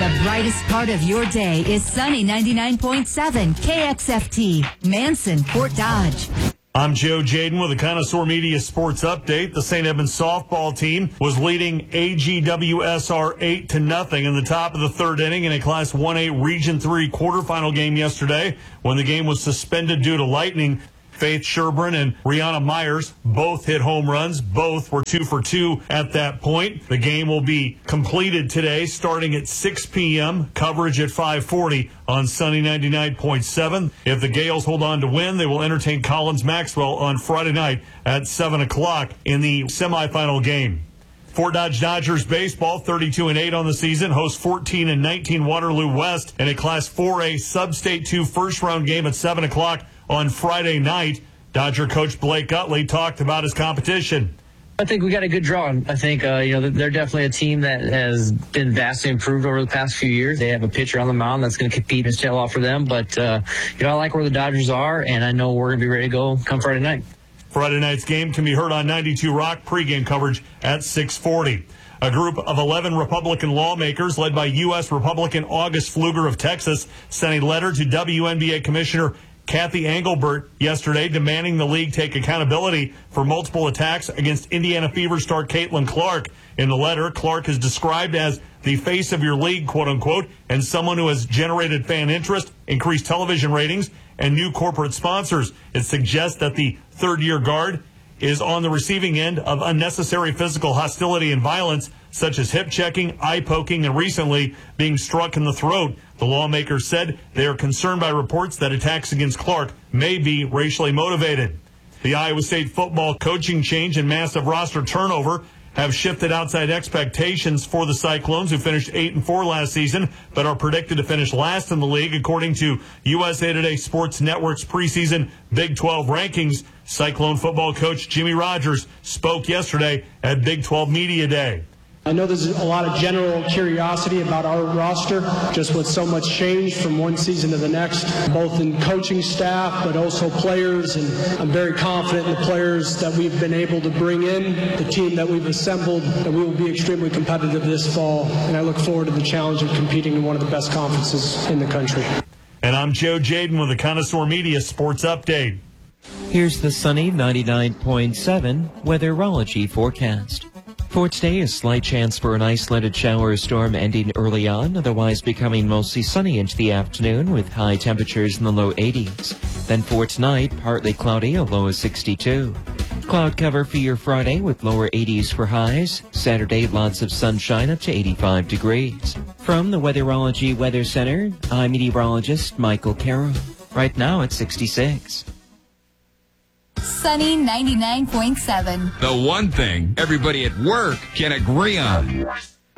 The brightest part of your day is Sunny 99.7 KXFT, Manson, Fort Dodge. I'm Joe Jaden with a Connoisseur Media Sports Update. The St. Edmunds softball team was leading AGWSR 8-0 in the top of the third inning in a Class 1A Region 3 quarterfinal game yesterday when the game was suspended due to lightning. Faith Sherburne and Rihanna Myers both hit home runs. Both were 2 for 2 at that point. The game will be completed today starting at 6 p.m. Coverage at 5:40 on Sunny 99.7. If the Gales hold on to win, they will entertain Collins Maxwell on Friday night at 7 o'clock in the semifinal game. Fort Dodge Dodgers baseball, 32-8 on the season, hosts 14-19 Waterloo West in a Class 4A Sub-State 2 first-round game at 7 o'clock on Friday night. Dodger coach Blake Utley talked about his competition. I think we got a good draw. I think, they're definitely a team that has been vastly improved over the past few years. They have a pitcher on the mound that's going to compete his tail off for them. But, I like where the Dodgers are, and I know we're going to be ready to go come Friday night. Friday night's game can be heard on 92 Rock pregame coverage at 6:40. A group of 11 Republican lawmakers led by U.S. Republican August Pfluger of Texas sent a letter to WNBA Commissioner Kathy Engelbert yesterday demanding the league take accountability for multiple attacks against Indiana Fever star Caitlin Clark. In the letter, Clark is described as the face of your league, quote unquote, and someone who has generated fan interest, increased television ratings, and new corporate sponsors. It suggests that the third-year guard is on the receiving end of unnecessary physical hostility and violence, such as hip checking, eye poking, and recently being struck in the throat. The lawmakers said they are concerned by reports that attacks against Clark may be racially motivated. The Iowa State football coaching change and massive roster turnover have shifted outside expectations for the Cyclones, who finished 8-4 last season, but are predicted to finish last in the league, according to USA Today Sports Network's preseason Big 12 rankings. Cyclone football coach Jimmy Rogers spoke yesterday at Big 12 Media Day. I know there's a lot of general curiosity about our roster, just with so much change from one season to the next, both in coaching staff, but also players. And I'm very confident in the players that we've been able to bring in, the team that we've assembled, and we will be extremely competitive this fall. And I look forward to the challenge of competing in one of the best conferences in the country. And I'm Joe Jaden with the Connoisseur Media Sports Update. Here's the sunny 99.7 weatherology forecast. For today, a slight chance for an isolated shower or storm ending early on, otherwise becoming mostly sunny into the afternoon with high temperatures in the low 80s. Then for tonight, partly cloudy, a low of 62. Cloud cover for your Friday with lower 80s for highs. Saturday, lots of sunshine up to 85 degrees. From the Weatherology Weather Center, I'm meteorologist Michael Carroll. Right now it's 66. Sunny 99.7. The one thing everybody at work can agree on.